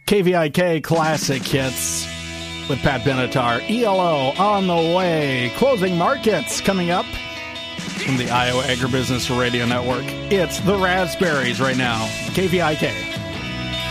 KVIK Classic Hits with Pat Benatar. ELO on the way. Closing markets coming up from the Iowa Agribusiness Radio Network. It's the Raspberries right now. KVIK.